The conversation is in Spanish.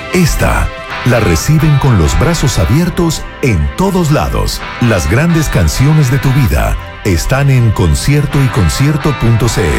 Esta la reciben con los brazos abiertos en todos lados. Las grandes canciones de tu vida están en conciertoyconcierto.cl.